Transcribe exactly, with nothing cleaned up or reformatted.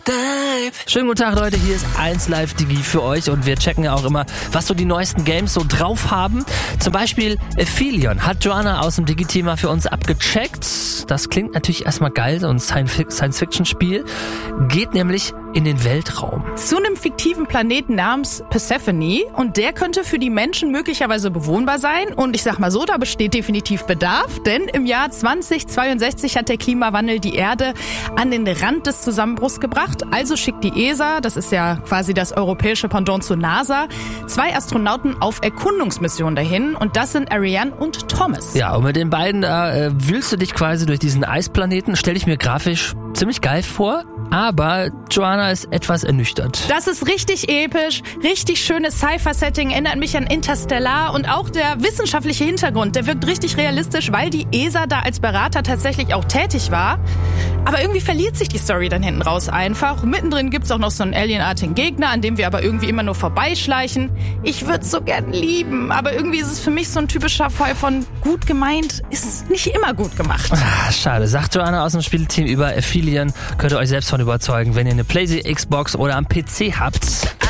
Schönen guten Tag, Leute, hier ist eins Live Digi für euch und wir checken ja auch immer, was so die neuesten Games so drauf haben. Zum Beispiel Aphelion hat Joanna aus dem Digi-Team mal für uns abgecheckt. Das klingt natürlich erstmal geil, so ein Science-Fiction-Spiel. Geht nämlich in den Weltraum. Zu einem fiktiven Planeten namens Persephone und der könnte für die Menschen möglicherweise bewohnbar sein und ich sag mal so, da besteht definitiv Bedarf, denn im Jahr zweitausendzweiundsechzig hat der Klimawandel die Erde an den Rand des Zusammenbruchs gebracht, also schickt die E S A, das ist ja quasi das europäische Pendant zur NASA, zwei Astronauten auf Erkundungsmissionen dahin und das sind Ariane und Thomas. Ja, und mit den beiden da äh, wühlst du dich quasi durch diesen Eisplaneten, stelle ich mir grafisch ziemlich geil vor, aber Joanna ist etwas ernüchtert. Das ist richtig episch, richtig schönes Sci-Fi-Setting, erinnert mich an Interstellar und auch der wissenschaftliche Hintergrund, der wirkt richtig realistisch, weil die E S A da als Berater tatsächlich auch tätig war. Aber irgendwie verliert sich die Story dann hinten raus einfach. Mittendrin gibt's auch noch so einen alienartigen Gegner, an dem wir aber irgendwie immer nur vorbeischleichen. Ich würde so gern lieben, aber irgendwie ist es für mich so ein typischer Fall von gut gemeint, ist nicht immer gut gemacht. Ah, schade, sagt Joanna aus dem Spielteam über Aphelion. Könnt ihr euch selbst von überzeugen, wenn ihr eine PlayStation, Xbox oder am P C habt.